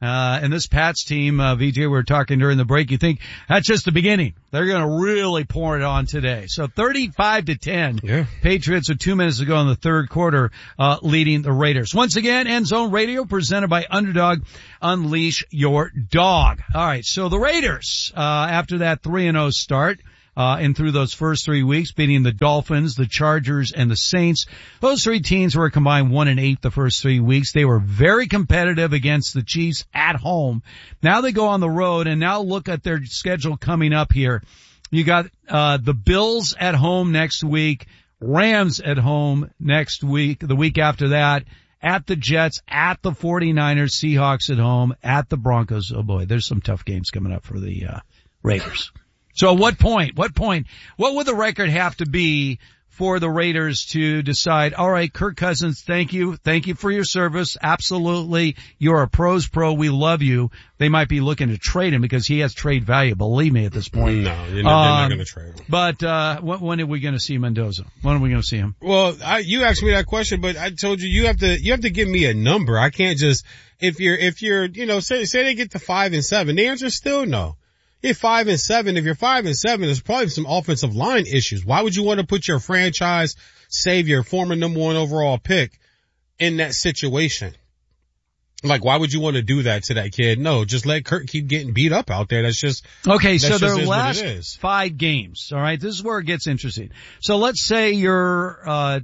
And this Pats team, VJ, we were talking during the break, you think that's just the beginning. They're going to really pour it on today. So 35-10. Yeah. Patriots with 2 minutes to go in the third quarter, leading the Raiders. Once again, End Zone Radio presented by Underdog. Unleash your dog. All right. So the Raiders, after that 3-0 start, and through those first 3 weeks, beating the Dolphins, the Chargers, and the Saints. Those three teams were a combined 1-8 the first 3 weeks. They were very competitive against the Chiefs at home. Now they go on the road, and now look at their schedule coming up here. You got the Bills at home next week, Rams at home next week, the week after that, at the Jets, at the 49ers, Seahawks at home, at the Broncos. Oh boy, there's some tough games coming up for the Raiders. So at what point, what would the record have to be for the Raiders to decide, all right, Kirk Cousins, thank you for your service, absolutely, you're a pro's pro, we love you. They might be looking to trade him because he has trade value, believe me at this point. No, they're not going to trade him. But when are we going to see Mendoza? When are we going to see him? Well, you asked me that question, but I told you you have to give me a number. I can't just, if you're, say they get to 5-7, the answer is still no. You're 5-7. If you're 5-7, there's probably some offensive line issues. Why would you want to put your franchise savior, former number 1 overall pick, in that situation? Like, why would you want to do that to that kid? No, just let Kirk keep getting beat up out there. That's just okay. So their last 5 games. All right, this is where it gets interesting. So let's say you're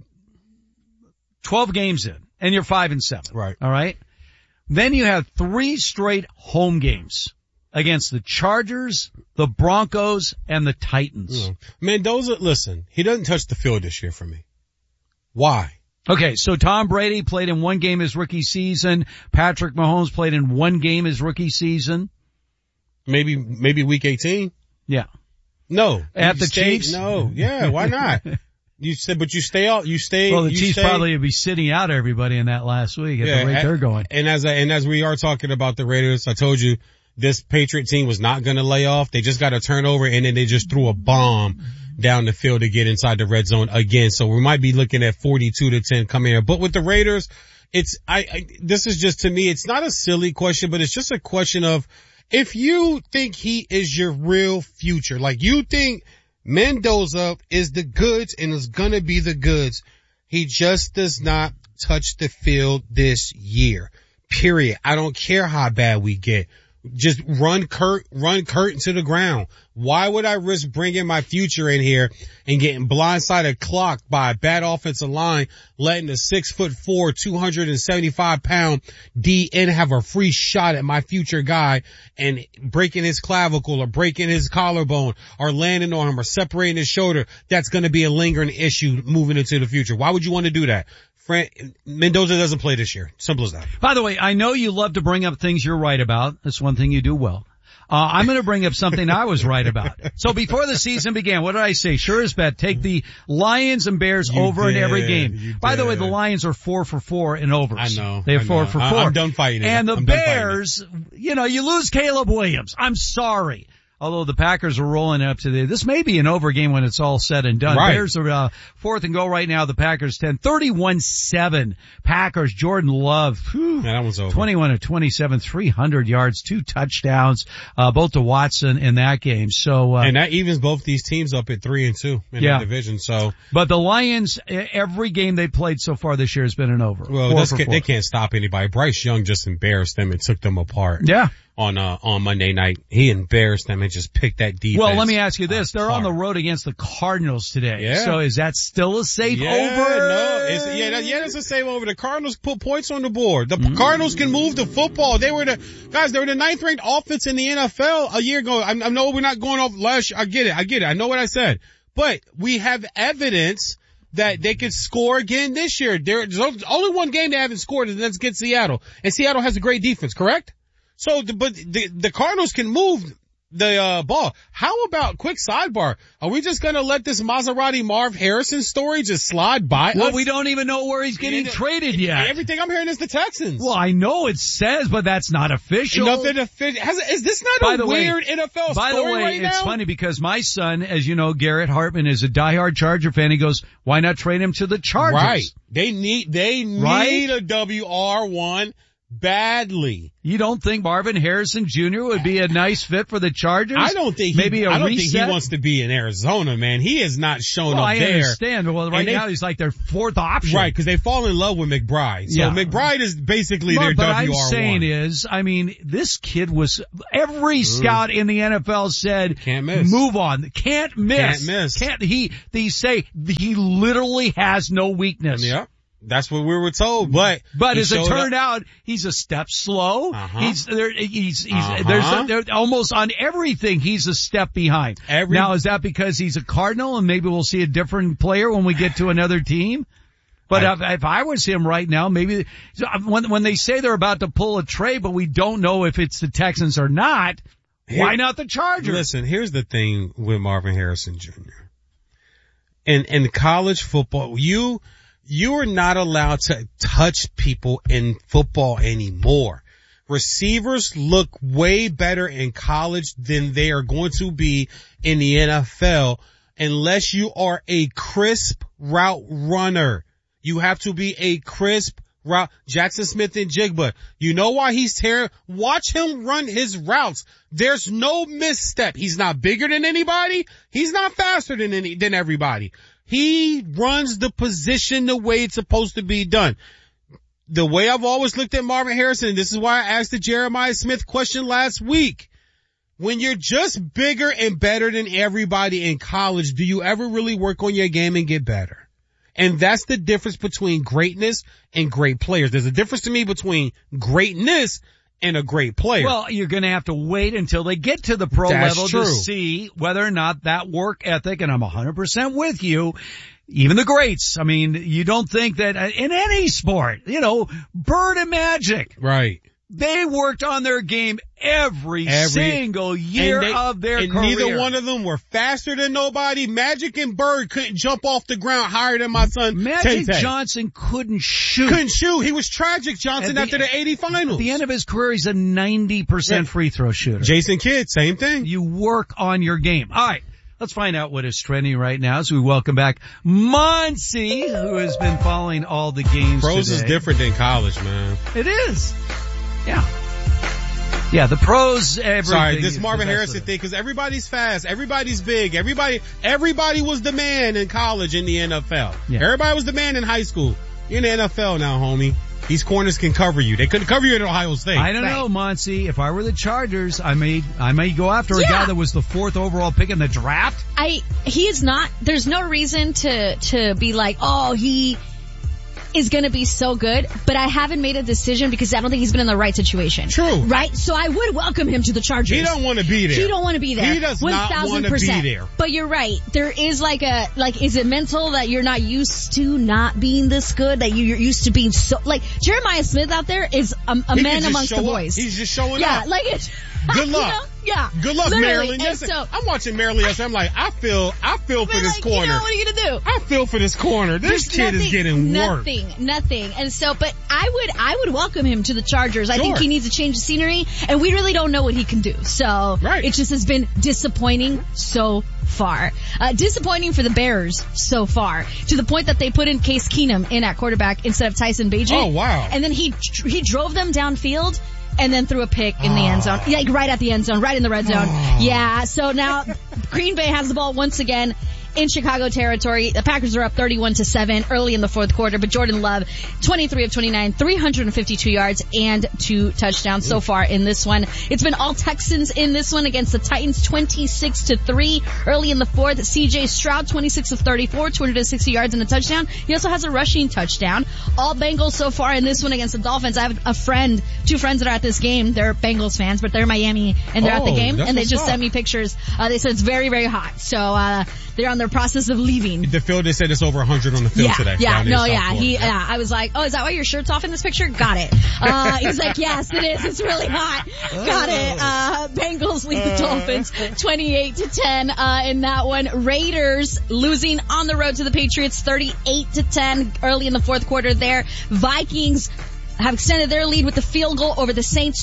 12 games in and you're 5-7. Right. All right. Then you have 3 straight home games against the Chargers, the Broncos, and the Titans. Mendoza, listen, he doesn't touch the field this year for me. Why? Okay, so Tom Brady played in 1 game his rookie season. Patrick Mahomes played in 1 game his rookie season. Maybe week 18? Yeah. No. At the Chiefs? No. Yeah, why not? You said, but you stay out, Well, the Chiefs probably would be sitting out everybody in that last week at the rate they're going. And as we are talking about the Raiders, I told you, this Patriot team was not going to lay off. They just got a turnover, and then they just threw a bomb down the field to get inside the red zone again. So we might be looking at 42-10 coming here. But with the Raiders, this is just, to me, it's not a silly question, but it's just a question of, if you think he is your real future, like you think Mendoza is the goods and is going to be the goods, he just does not touch the field this year. Period. I don't care how bad we get. Just run Kurt into the ground. Why would I risk bringing my future in here and getting blindsided clocked by a bad offensive line, letting a 6'4", 275-pound DN have a free shot at my future guy and breaking his clavicle or breaking his collarbone or landing on him or separating his shoulder? That's going to be a lingering issue moving into the future. Why would you want to do that? Mendoza doesn't play this year. Simple as that. By the way, I know you love to bring up things you're right about. That's one thing you do well. I'm going to bring up something I was right about. So before the season began, what did I say? Sure as bet, take the Lions and Bears over in every game. By the way, the Lions are 4 for 4 in overs. I know. They're 4 for 4. I'm done fighting it. And the Bears, you lose Caleb Williams. I'm sorry. Although the Packers are rolling up to this may be an over game when it's all said and done. Right. Bears are 4th and go right now. The Packers 10, 31-7. Packers, Jordan Love, that one's over. 21 of 27, 300 yards, 2 touchdowns, both to Watson in that game. So and that evens both these teams up at 3-2 in the division. So, but the Lions, every game they played so far this year has been an over. Well, they can't stop anybody. Bryce Young just embarrassed them and took them apart. Yeah. On Monday night. He embarrassed them and just picked that defense. Well, let me ask you this. They're on the road against the Cardinals today. Yeah. So is that still a safe over? No. That's a safe over. The Cardinals put points on the board. The Cardinals can move the football. They were the 9th ranked offense in the NFL a year ago. I know we're not going off last year. I get it. I know what I said. But we have evidence that they could score again this year. There's only one game they haven't scored, and that's against Seattle. And Seattle has a great defense, correct? So, but the Cardinals can move the ball. How about, quick sidebar, are we just gonna let this Maserati Marv Harrison story just slide by us? Well, we don't even know where he's getting traded yet. Everything I'm hearing is the Texans. Well, I know it says, but that's not official. Nothing official. Is this not a weird NFL story right now? By the way, it's funny because my son, as you know, Garrett Hartman is a diehard Charger fan. He goes, why not trade him to the Chargers? Right. They need a WR1. badly. You don't think Marvin Harrison Jr. would be a nice fit for the Chargers? I don't think maybe a I don't reset? think he wants to be in Arizona, man. He has not shown up I there. understand. Well, right now he's like their fourth option. Right, because they fall in love with McBride. So McBride is basically their WR1. But I'm saying is, I mean, this kid was, every scout in the NFL said, can't miss. Move on. Can't miss. They say he literally has no weakness. Yeah. That's what we were told, but as it turned out, he's a step slow. There's almost on everything, he's a step behind. Now, is that because he's a Cardinal and maybe we'll see a different player when we get to another team? But if I was him right now, maybe when they say they're about to pull a trade, but we don't know if it's the Texans or not, why not the Chargers? Listen, here's the thing with Marvin Harrison Jr. In college football, you are not allowed to touch people in football anymore. Receivers look way better in college than they are going to be in the NFL unless you are a crisp route runner. You have to be a crisp route. Jackson Smith and Jigba. You know why he's terrible? Watch him run his routes. There's no misstep. He's not bigger than anybody. He's not faster than everybody. He runs the position the way it's supposed to be done. The way I've always looked at Marvin Harrison, and this is why I asked the Jeremiah Smith question last week. When you're just bigger and better than everybody in college, do you ever really work on your game and get better? And that's the difference between greatness and great players. There's a difference to me between greatness and a great player. Well, you're going to have to wait until they get to the pro level to see whether or not that work ethic, and I'm 100% with you, even the greats. I mean, you don't think that in any sport, Bird and Magic. Right. They worked on their game every single year of their career. Neither one of them were faster than nobody. Magic and Bird couldn't jump off the ground higher than my son. Magic Tay-Tay. Johnson couldn't shoot. He was Tragic Johnson after the 80 finals. At the end of his career, he's a 90% free throw shooter. Jason Kidd, same thing. You work on your game. All right. Let's find out what is trending right now as we welcome back Muncie, who has been following all the games Pros today. is different than college, man. It is. Yeah, the pros, everything. Sorry, this Marvin Harrison thing, because everybody's fast, everybody's big, everybody was the man in college in the NFL. Yeah. Everybody was the man in high school. You're in the NFL now, homie. These corners can cover you. They couldn't cover you at Ohio State. I don't know, Monty. If I were the Chargers, I may go after a guy that was the 4th overall pick in the draft. He is not, there's no reason to be like, oh, he is going to be so good, but I haven't made a decision because I don't think he's been in the right situation. True. Right? So I would welcome him to the Chargers. He don't want to be there. He don't want to be there. He does not want to be there. But you're right. There is is it mental that you're not used to not being this good, that you're used to being so, Jeremiah Smith out there is a man amongst the boys. He's just showing up. Yeah, it's, good luck. Yeah. Good luck, literally. Maryland. Yes, I'm watching Maryland yesterday. I'm like, I feel for this corner. What are you gonna do? I feel for this corner. This kid is getting work. Nothing. And so, but I would welcome him to the Chargers. I think he needs a change of scenery, and we really don't know what he can do. So, it just has been disappointing so far. Disappointing for the Bears so far, to the point that they put in Case Keenum in at quarterback instead of Tyson Bagent. Oh, wow. And then he drove them downfield and then threw a pick in the end zone. Yeah, right at the end zone, right in the red zone. Yeah, so now Green Bay has the ball once again in Chicago territory. The Packers are up 31-7 early in the 4th quarter, but Jordan Love, 23 of 29, 352 yards and 2 touchdowns so far in this one. It's been all Texans in this one against the Titans, 26-3 early in the 4th. CJ Stroud, 26 of 34, 260 yards and a touchdown. He also has a rushing touchdown. All Bengals so far in this one against the Dolphins. I have two friends that are at this game. They're Bengals fans, but they're Miami and they're at the game, and they just sent me pictures. They said it's very, very hot. So, they're on their process of leaving. The field, they said it's over 100 on the field today. I was like, oh, is that why your shirt's off in this picture? Got it. He's like, yes, it is. It's really hot. Got it. Bengals lead the Dolphins 28-10, in that one. Raiders losing on the road to the Patriots 38-10 early in the 4th quarter there. Vikings have extended their lead with the field goal over the Saints.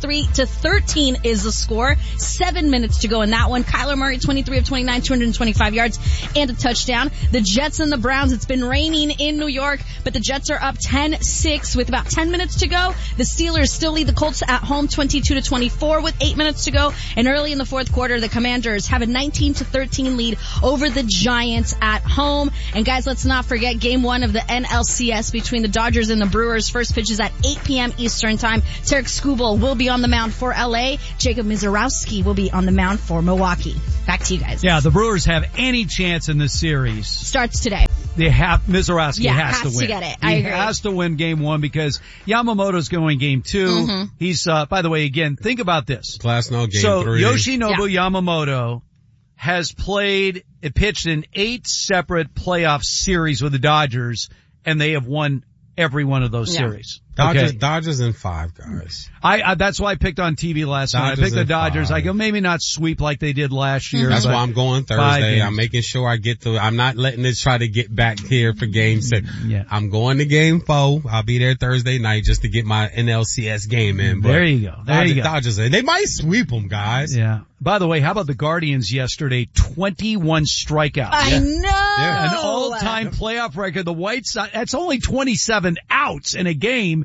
23-13 is the score. 7 minutes to go in that one. Kyler Murray, 23 of 29, 225 yards and a touchdown. The Jets and the Browns, it's been raining in New York, but the Jets are up 10-6 with about 10 minutes to go. The Steelers still lead the Colts at home 22-24 with 8 minutes to go. And early in the fourth quarter, the Commanders have a 19-13 lead over the Giants at home. And guys, let's not forget game 1 of the NLCS between the Dodgers and the Brewers. First pitch is at 8 p.m. Eastern time. Tarek Skubal will be on the mound for LA. Jacob Misiorowski will be on the mound for Milwaukee. Back to you guys. Yeah, the Brewers have any chance in this series. Starts today. They have, Misiorowski has to win. To get it. I agree. He has to win game 1 because Yamamoto's going game 2. Mm-hmm. He's, by the way, again, think about this. Glasnow game 3. So Yoshinobu Yamamoto has pitched in 8 separate playoff series with the Dodgers, and they have won every one of those series. Dodgers in 5, guys. That's why I picked on TV last night. I picked the Dodgers. 5. I go maybe not sweep like they did last year. That's why I'm going Thursday. I'm making sure I'm not letting it try to get back here for game 6. Yeah. I'm going to game 4. I'll be there Thursday night just to get my NLCS game in. But there you go. Dodgers, they might sweep them, guys. Yeah. By the way, how about the Guardians yesterday? 21 strikeouts. I know. Yeah. An all-time playoff record. The White Sox, that's only 27 outs in a game.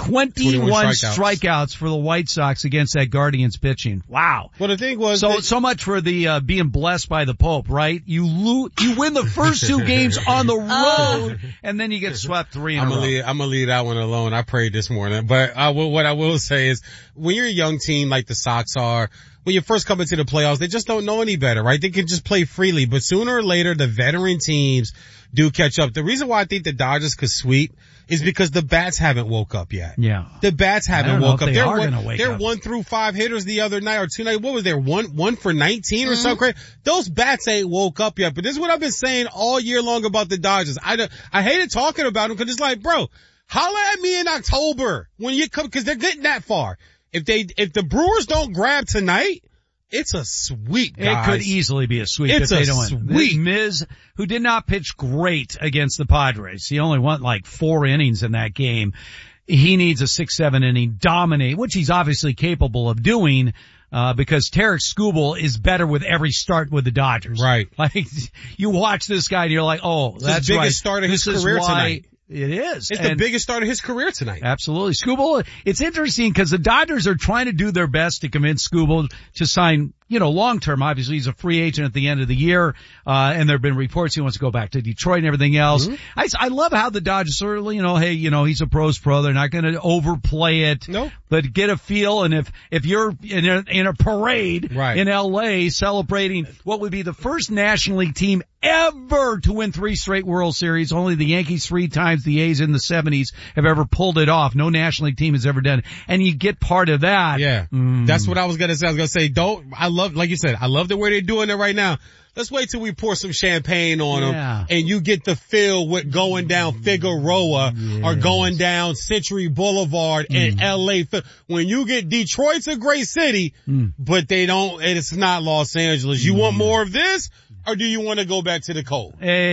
21 strikeouts for the White Sox against that Guardians pitching. Wow. Well, the thing was, so much for the being blessed by the Pope, right? You win the first 2 games on the road, and then you get swept 3 in a row. I'm gonna leave that one alone. I prayed this morning, but what I will say is, when you're a young team like the Sox are, when you first come into the playoffs, they just don't know any better, right? They can just play freely, but sooner or later, the veteran teams do catch up. The reason why I think the Dodgers could sweep is because the bats haven't woke up yet. Yeah. The bats haven't woke up. They're 1 through 5 hitters the other night or 2 nights. What was there? One for 19 or something crazy? Those bats ain't woke up yet. But this is what I've been saying all year long about the Dodgers. I hated talking about them because it's like, bro, holla at me in October when you come, because they're getting that far. If the Brewers don't grab tonight, it's a sweep, guys. It could easily be a sweep if they don't win. Sweep. Miz, who did not pitch great against the Padres. He only went like 4 innings in that game. He needs a 6-7 inning dominate, which he's obviously capable of doing, because Tarek Skubal is better with every start with the Dodgers. Right. Like, you watch this guy and you're like, oh, that's the biggest start of his career tonight. It is. It's the biggest start of his career tonight. Absolutely. Skubal, it's interesting because the Dodgers are trying to do their best to convince Skubal to sign, long term. Obviously, he's a free agent at the end of the year, and there have been reports he wants to go back to Detroit and everything else. Mm-hmm. I love how the Dodgers are, he's a pro's pro. They're not going to overplay it. Nope. But get a feel, and if you're in a parade in LA celebrating what would be the first National League team ever to win 3 straight World Series, only the Yankees 3 times, the A's in the 70s have ever pulled it off. No National League team has ever done it. And you get part of that. Yeah. That's what I was going to say. I was going to say, like you said, I love the way they're doing it right now. Let's wait till we pour some champagne on them and you get the feel with going down Figueroa or going down Century Boulevard in LA. When you get Detroit's a great city, but it's not Los Angeles. You want more of this? Or do you want to go back to the cold?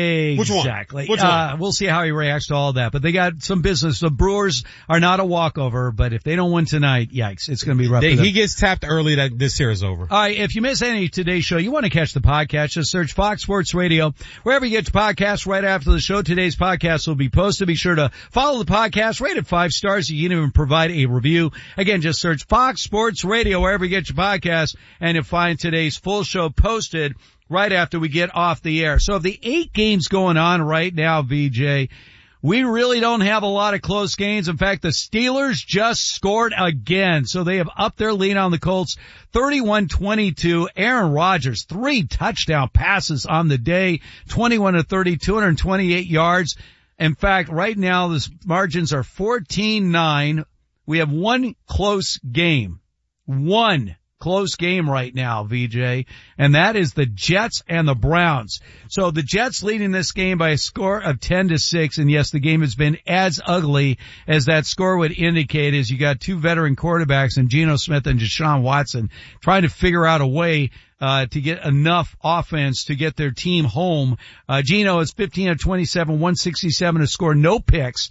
Exactly. Which one? We'll see how he reacts to all that. But they got some business. The Brewers are not a walkover, but if they don't win tonight, yikes, it's going to be rough. He gets tapped early that this series is over. All right, if you miss any of today's show, you want to catch the podcast, just search Fox Sports Radio. Wherever you get your podcasts, right after the show, today's podcast will be posted. Be sure to follow the podcast, rate it 5 stars. You can even provide a review. Again, just search Fox Sports Radio wherever you get your podcast, and you'll find today's full show posted right after we get off the air. So of the 8 games going on right now, VJ, we really don't have a lot of close games. In fact, the Steelers just scored again. So they have upped their lead on the Colts 31-22. Aaron Rodgers, 3 touchdown passes on the day, 21-30, 228 yards. In fact, right now the margins are 14-9. We have 1 close game. 1 close game right now, VJ, and that is the Jets and the Browns. So the Jets leading this game by a score of 10-6, and yes, the game has been as ugly as that score would indicate, as you got 2 veteran quarterbacks in Geno Smith and Deshaun Watson trying to figure out a way to get enough offense to get their team home. Geno is 15 of 27, 167 to score, no picks.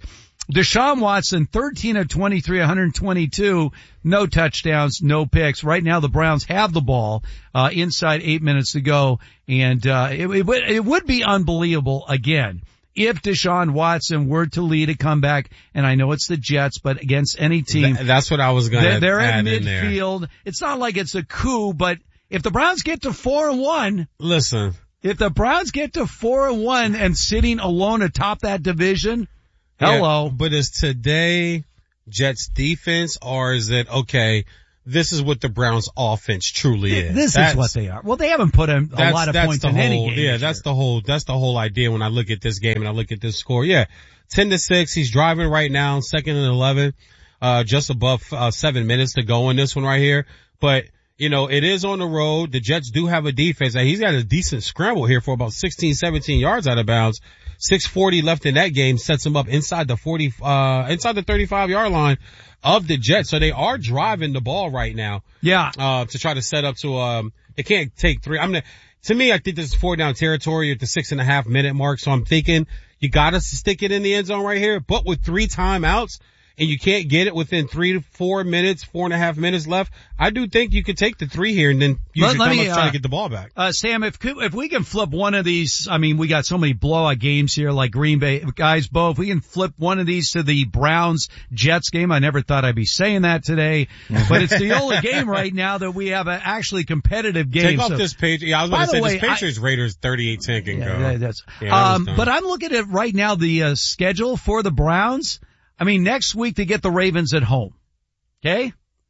Deshaun Watson, 13 of 23, 122, no touchdowns, no picks. Right now the Browns have the ball, inside 8 minutes to go, and, it would be unbelievable again if Deshaun Watson were to lead a comeback, and I know it's the Jets, but against any team. That's what I was gonna they're add at in there. midfield. It's not like it's a coup, but if the Browns get to 4-1. Listen. If the Browns get to 4-1 and sitting alone atop that division, hello. Yeah, but is today Jets defense, or is it, okay, this is what the Browns offense truly is? This is what they are. Well, they haven't put in a lot of points in any game. Yeah, that's the whole idea when I look at this game and I look at this score. Yeah, 10-6. He's driving right now, 2nd and 11, just above 7 minutes to go in this one right here. But, you know, it is on the road. The Jets do have a defense. He's got a decent scramble here for about 16, 17 yards out of bounds. 6:40 left in that game sets him up inside the 35-yard line of the Jets. So they are driving the ball right now. Yeah. To try to set up to, they can't take 3. To me, I think this is 4-down territory at the 6.5 minute mark. So I'm thinking you gotta stick it in the end zone right here. But with 3 timeouts, and you can't get it within 3 to 4 minutes, 4.5 minutes left, I do think you could take the 3 here and then use your time up trying to get the ball back. Sam, if we can flip one of these, I mean, we got so many blowout games here like Green Bay. Guys, Bo, if we can flip one of these to the Browns-Jets game, I never thought I'd be saying that today, but it's the only game right now that we have an actually competitive game. Take off this page. Yeah, I was going to say this Patriots-Raiders 38-10 can go. But I'm looking at right now the schedule for the Browns. I mean, next week they get the Ravens at home. Okay?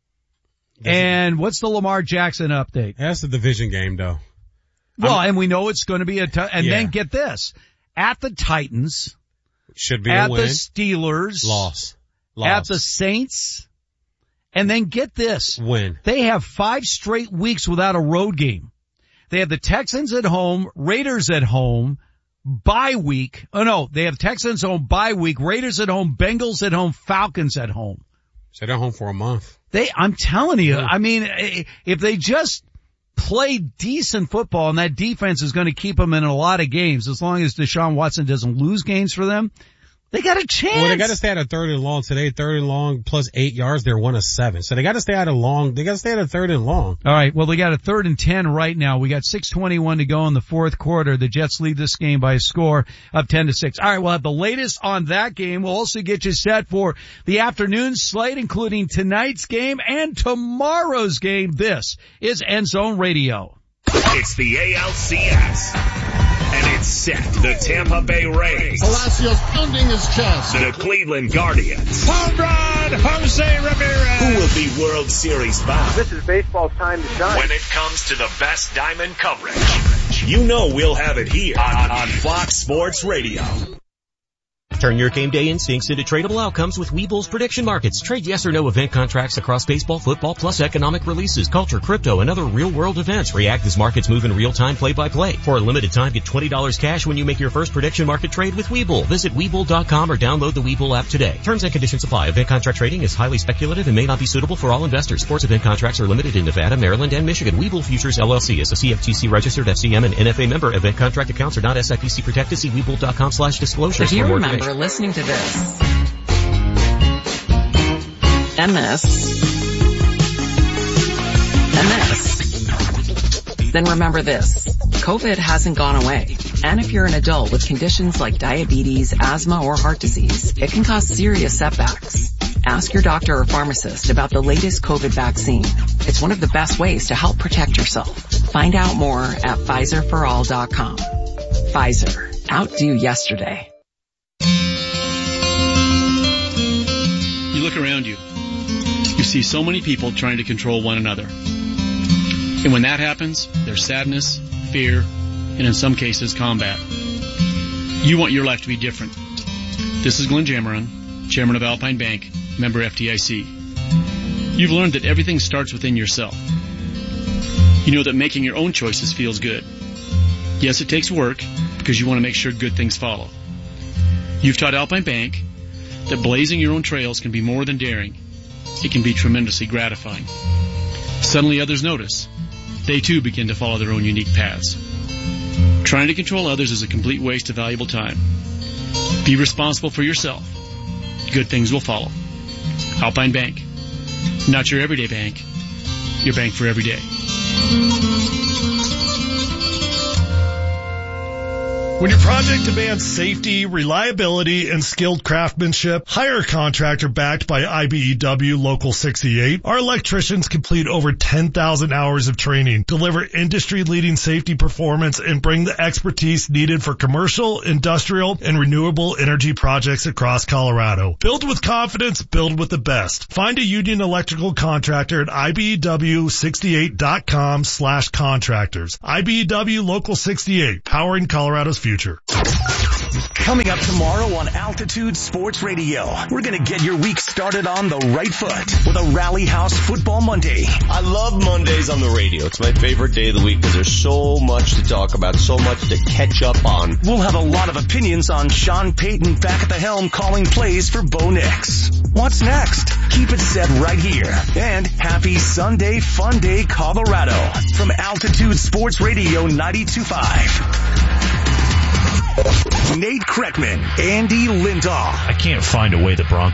And what's the Lamar Jackson update? That's the division game, though. Well, and we know it's going to be then get this. At the Titans. Should be at a win. the Steelers. Loss. At the Saints. And then get this. Win. They have 5 straight weeks without a road game. They have the Texans at home, Raiders at home, bye week. Oh no, they have Texans home, bye week, Raiders at home, Bengals at home, Falcons at home. So they're home for a month. I'm telling you, I mean, if they just play decent football, and that defense is going to keep them in a lot of games, as long as Deshaun Watson doesn't lose games for them, they got a chance. Well, they got to stay at a 3rd and long today. 3rd and long plus 8 yards. They're 1 of 7. So they got to stay at a long. They got to stay at a 3rd and long. All right. Well, they got a 3rd and 10 right now. We got 6:21 to go in the 4th quarter. The Jets lead this game by a score of 10-6. All right. We'll have the latest on that game. We'll also get you set for the afternoon slate, including tonight's game and tomorrow's game. This is End Zone Radio. It's the ALCS. And it's set. The Tampa Bay Rays. Palacios pounding his chest. The Cleveland Guardians. Home run, Jose Ramirez. Who will be World Series bound? This is baseball's time to shine. When it comes to the best diamond coverage, you know we'll have it here on Fox Sports Radio. Turn your game day instincts into tradable outcomes with Webull's prediction markets. Trade yes or no event contracts across baseball, football, plus economic releases, culture, crypto, and other real-world events. React as markets move in real time, play-by-play. For a limited time, get $20 cash when you make your first prediction market trade with Webull. Visit Webull.com or download the Webull app today. Terms and conditions apply. Event contract trading is highly speculative and may not be suitable for all investors. Sports event contracts are limited in Nevada, Maryland, and Michigan. Webull Futures LLC is a CFTC registered FCM and NFA member. Event contract accounts are not SIPC protected. See Webull.com/disclosures for more remember information. Listening to this and this and this, then remember this. COVID hasn't gone away. And if you're an adult with conditions like diabetes, asthma, or heart disease, it can cause serious setbacks. Ask your doctor or pharmacist about the latest COVID vaccine. It's one of the best ways to help protect yourself. Find out more at PfizerForAll.com. Pfizer. Outdo yesterday. You look around you. You see so many people trying to control one another. And when that happens, there's sadness, fear, and in some cases, combat. You want your life to be different. This is Glenn Jameron, Chairman of Alpine Bank, member FDIC. You've learned that everything starts within yourself. You know that making your own choices feels good. Yes, it takes work because you want to make sure good things follow. You've taught Alpine Bank that blazing your own trails can be more than daring. It can be tremendously gratifying. Suddenly others notice. They too begin to follow their own unique paths. Trying to control others is a complete waste of valuable time. Be responsible for yourself. good things will follow. Alpine Bank. Not your everyday bank. Your bank for every day. When your project demands safety, reliability, and skilled craftsmanship, hire a contractor backed by IBEW Local 68. Our electricians complete over 10,000 hours of training, deliver industry-leading safety performance, and bring the expertise needed for commercial, industrial, and renewable energy projects across Colorado. Build with confidence, build with the best. Find a union electrical contractor at IBEW68.com/contractors. IBEW Local 68, powering Colorado's future. Coming up tomorrow on Altitude Sports Radio, we're going to get your week started on the right foot with a Rally House Football Monday. I love Mondays on the radio. It's my favorite day of the week because there's so much to talk about, so much to catch up on. We'll have a lot of opinions on Sean Payton back at the helm calling plays for Bo Nix. What's next? Keep it set right here. And happy Sunday Fun Day, Colorado from Altitude Sports Radio 92.5. Nate Kreckman, Andy Lindahl. I can't find a way the Broncos